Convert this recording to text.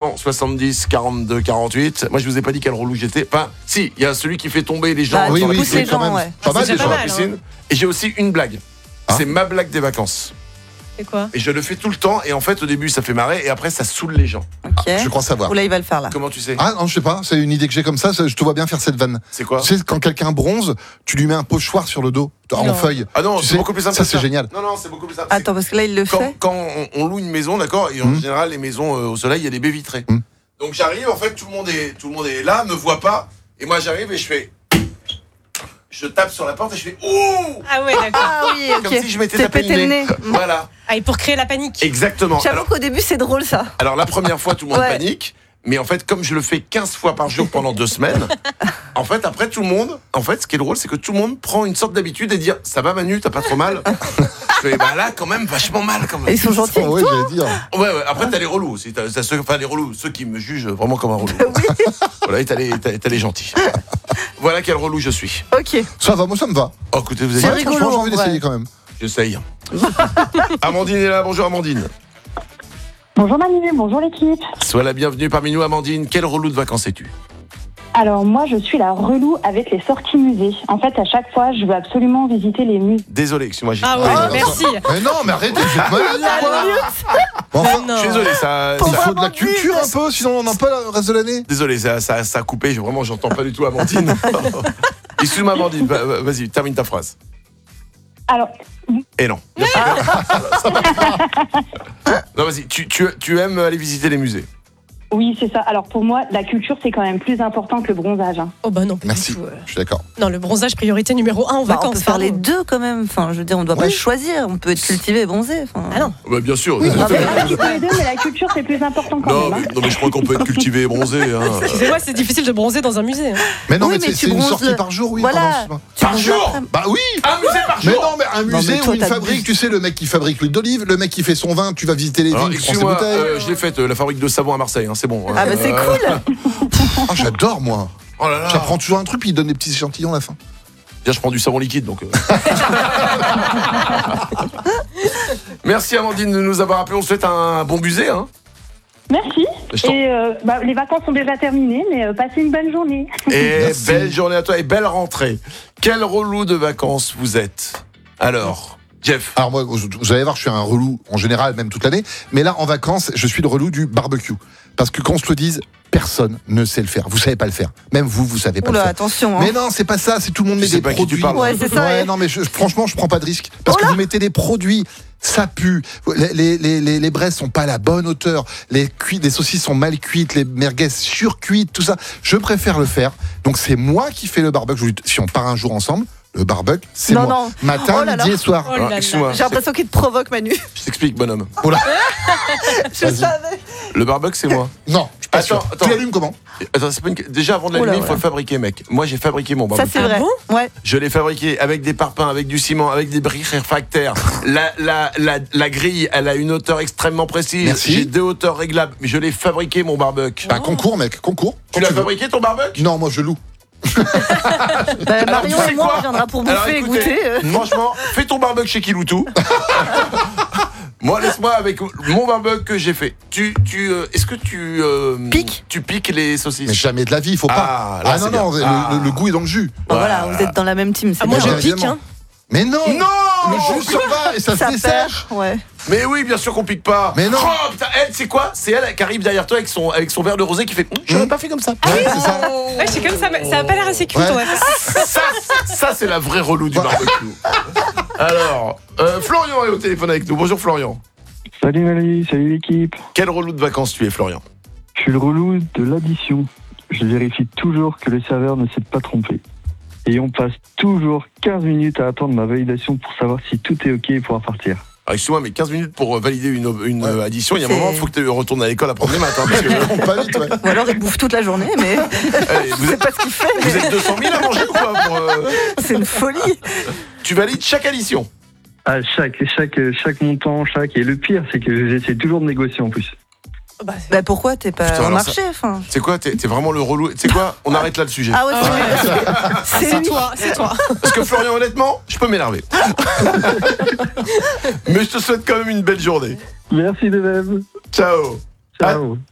gens 70, 42, 48. Moi, je vous ai pas dit quel relou j'étais. Enfin, si, il y a celui qui fait tomber les gens Bah, dans oui, la oui, piscine. c'est quand même Pas mal c'est des gens pas dans la mal, piscine. Et j'ai aussi une blague. Ah. C'est ma blague des vacances. C'est quoi? Et je le fais tout le temps. Et en fait, au début, ça fait marrer. Et après, ça saule les gens. Ok. Je crois savoir. Ou là, il va le faire là. Comment tu sais? Ah non, je sais pas, c'est une idée que j'ai comme ça, je te vois bien faire cette vanne. C'est quoi? Tu sais, quand quelqu'un bronze, tu lui mets un pochoir sur le dos, en Non. feuille. Ah non, Tu c'est sais, beaucoup plus simple. ça, que c'est génial. Non, non, c'est beaucoup plus simple. Attends, parce que là, il le fait. Quand on loue une maison, d'accord, et en général, les maisons au soleil, il y a des baies vitrées. Donc j'arrive, en fait, tout le monde est là, me voit pas. Et moi, j'arrive et je fais. Je tape sur la porte et je fais ouh, Ah ouais, d'accord. Ah oui, ok. comme si je m'étais T'es tapé pété le nez. Voilà, Ah, et pour créer la panique. exactement. J'avoue qu'au début, c'est drôle ça. Alors la première fois, tout le monde Ouais. panique. Mais en fait, comme je le fais 15 fois par jour pendant 2 semaines, en fait, après tout le monde, en fait, ce qui est drôle, c'est que tout le monde prend une sorte d'habitude et dire ça va Manu, t'as pas trop mal. Je fais bah là, quand même, vachement mal quand Et même. ils sont gentils. Oh, ouais, j'allais dire. Ouais, après t'as les relous aussi. Enfin, les relous, ceux qui me jugent vraiment comme un relou. Voilà, et t'as les gentils. Voilà quel relou je suis. Ok. Ça va, moi ça me va. Oh, écoutez, vous C'est êtes. rigolo, Franchement, j'ai en envie vrai. d'essayer quand même. J'essaye. Amandine est là. Bonjour Amandine. Bonjour Manu, bonjour l'équipe. Sois la bienvenue parmi nous, Amandine. Quel relou de vacances es-tu? Alors moi je suis la relou avec les sorties musées. En fait à chaque fois je veux absolument visiter les musées. Désolé, excuse-moi. Ah ouais, Ah, merci. Mais non, mais arrêtez, vous êtes malade ou quoi Bon, enfin, Non. Je suis désolé, ça. il faut de Vraiment la culture un peu, sinon on n'en a pas le reste de l'année. Désolé, ça a coupé. Vraiment, j'entends pas du tout Amandine. Excuse-moi, Amandine. Vas-y, termine ta phrase. Alors Et non. Non, vas-y. Tu aimes aller visiter les musées? oui c'est ça. Alors pour moi la culture c'est quand même plus important que le bronzage. Hein. Oh bah non, pas Merci, du tout. je suis d'accord. Non, le bronzage, priorité numéro 1 en Bah, vacances. on peut faire pardon. les deux quand même. Enfin, je veux dire, on doit pas Oui. choisir. On peut être cultivé et bronzé. Enfin... Ah non. Bah, bien sûr. Oui, bravo. Les deux mais la culture c'est plus important quand Non, même. mais, non, mais je crois qu'on peut être cultivé et bronzé. Hein. Excusez-moi, c'est difficile de bronzer dans un musée. Hein. Mais non, Oui, mais mais c'est tu une bronzes sortie le- par jour, oui. Voilà. pardon, excuse-moi. Tu Par bronzes jour après. Bah oui. Un musée par Mais jour. non, mais un Non, musée mais toi, où il t'as fabrique, dit- tu sais, le mec qui fabrique l'huile d'olive, le mec qui fait son vin, tu vas visiter les Alors, vignes, tu prends ses excuse-moi, bouteilles. je l'ai faite, la fabrique de savon à Marseille, hein, c'est bon. Ah bah c'est cool. Ah, j'adore moi. Oh là là. J'apprends toujours un truc, puis il donne des petits échantillons à la fin. Déjà, je prends du savon liquide, donc. Merci Amandine de nous avoir appelé. On te souhaite un bon musée. Hein. Merci. Je t'en- Et les vacances sont déjà terminées mais passez une bonne journée. Et Merci. belle journée à toi et belle rentrée. Quel relou de vacances vous êtes? Alors, Jeff. Alors moi, vous allez voir, je suis un relou en général, même toute l'année. Mais là, en vacances, je suis le relou du barbecue. Parce que qu'on se le dise, personne ne sait le faire. Vous savez pas le faire. Même vous savez pas Oula, le faire. attention. Hein. Mais non, c'est pas ça. C'est tout le monde Je met sais des pas qui tu produits. parles. Ouais, c'est ça, ouais. Non, mais franchement, je prends pas de risque. Parce que vous mettez des produits, ça pue. Les braises sont pas à la bonne hauteur. Les saucisses sont mal cuites. Les merguez surcuites, tout ça. Je préfère le faire. Donc c'est moi qui fais le barbecue. Je vous dis, si on part un jour ensemble, le barbecue, c'est Non, moi. non. Matin, Oh là là. midi et soir. Oh là là. Excuse-moi. J'ai l'impression qu'il te provoque, Manu. Je t'explique, bonhomme. Oula. Je Vas-y. savais. Le barbecue, c'est moi. Non, je suis pas sûr. Attends. Tu l'allumes comment? Attends, c'est pas une... Déjà, avant de l'allumer, Oula, il faut oula. le fabriquer, mec. Moi, j'ai fabriqué mon Ça barbecue. c'est Ah vrai. bon Ouais. Je l'ai fabriqué avec des parpaings, avec du ciment, avec des briques réfractaires. La grille, elle a une hauteur extrêmement précise. Merci. J'ai 2 hauteurs réglables. Mais je l'ai fabriqué, mon barbecue. Un concours, mec, concours. Tu Quand l'as veux. fabriqué, ton barbecue? Non, moi je loue. Bah, Alors, Marion tu sais et moi quoi on viendra pour Alors, bouffer et écoutez, goûter. Franchement, fais ton barbecue chez Kiloutou. Moi, laisse-moi avec mon barbecue que j'ai fait. Est-ce que tu Piques Tu piques les Mais saucisses. jamais de la vie, il faut pas. Ah, là, c'est non, bien. le goût est dans le jus. Bah, voilà, vous êtes dans la même team. C'est Ah, moi, bien. je bien, pique. évidemment. Hein. Mais non. Non. Le jus s'en va et ça se Ça dessèche. perd. Ouais. Mais oui, bien sûr qu'on pique pas. Mais non. Oh putain, elle, c'est quoi? C'est elle qui arrive derrière toi avec son verre de rosé qui fait. J'aurais pas fait comme ça. Ouais, c'est ça. Ouais, c'est comme ça, mais ça a pas l'air assez cute. Ouais. Ouais. Ça, c'est la vraie relou du barbecue. Alors, Florian est au téléphone avec nous. Bonjour Florian. Salut Manu, salut l'équipe. Quel relou de vacances tu es, Florian? Je suis le relou de l'addition. Je vérifie toujours que le serveur ne s'est pas trompé. Et on passe toujours 15 minutes à attendre ma validation pour savoir si tout est OK et pouvoir partir. Alors, excuse-moi, mais 15 minutes pour valider une Ouais. addition, il y a un C'est- moment, il faut que tu retournes à l'école apprendre les maths. Hein, parce que, On pas vite, ouais. Ou alors il bouffe toute la journée, mais allez, je sais pas ce qu'il fait. vous mais êtes 200 000 à manger ou quoi C'est une folie. Tu valides chaque addition. À chaque montant, et le pire, c'est que j'essaie toujours de négocier en plus. Bah, Bah pourquoi t'es pas Putain, au alors marché enfin. C'est quoi? T'es vraiment le relou. C'est quoi? On arrête là le sujet. Ah ouais, c'est toi, c'est toi. Parce que Florian, honnêtement, je peux m'énerver. Mais je te souhaite quand même une belle journée. Merci de même. Ciao. Ciao.